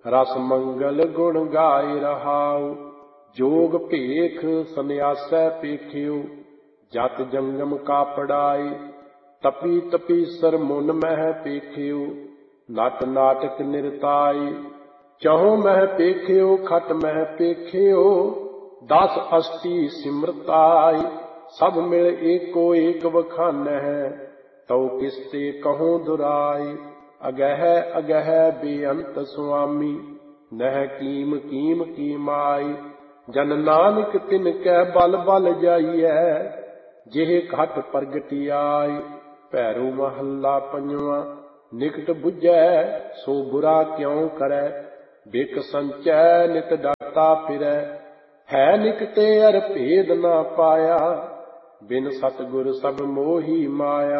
रस मंगल गुण गाय रहाऊ। जोग भेख सन्यासै पेखियो, जत जंगम का पड़ाई। तपी तपीसर मुन मह पेखियो, नट नाटक निरताई। चहु मह पेखियो खट मह पेखियो, 10 अष्टी सिमरताई। सब मिल एको एक बखान है, तौ किसते कहूँ दुराई। अगह अगह बेअंत स्वामी, नह कीम कीम की माई। जन नानक तिनकै बल बल जाइए, जेह घट प्रगति आई। भैरो महला पंजवा। निकट बुझै सो बुरा क्यों करै, बिक संचै नित डाटा फिरै। है निकटे अर भेद ना पाया, बिन सतगुर सब मोही माया।